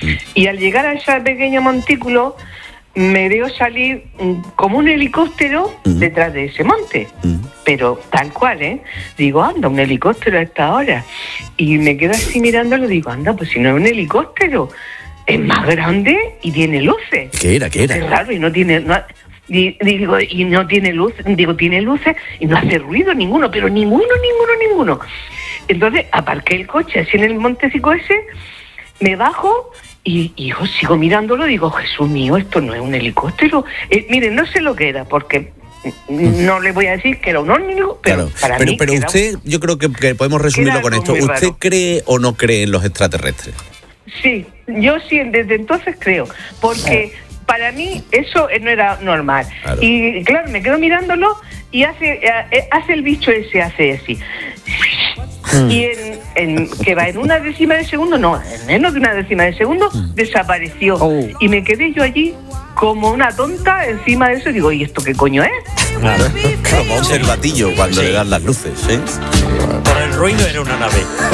Y al llegar a ese pequeño montículo, me veo salir como un helicóptero detrás de ese monte. Pero tal cual, ¿eh? Digo, anda, un helicóptero a esta hora. Y me quedo así mirándolo, digo, anda, pues si no es un helicóptero, es más grande y tiene luces. ¿Qué era? Es raro, y no tiene... digo, y no tiene luz, digo, tiene luces y no hace ruido ninguno, pero ninguno. Entonces aparqué el coche así en el montecico ese, me bajo y yo sigo mirándolo, digo, Jesús mío, esto no es un helicóptero. Miren, no sé lo que era, porque no le voy a decir que era un ómnibus, pero claro. para mí... Pero usted, yo creo que podemos resumirlo con esto. ¿Usted cree o no cree en los extraterrestres? Sí, yo sí, desde entonces creo, porque... Para mí eso no era normal. Claro. Y claro, me quedo mirándolo y hace el bicho ese, hace así. Y que va en una décima de segundo, no, en menos de una décima de segundo, desapareció. Y me quedé yo allí como una tonta encima de eso y digo, ¿y esto qué coño es? Claro. Como un cervatillo cuando le dan las luces, ¿eh? Por el ruido era una nave.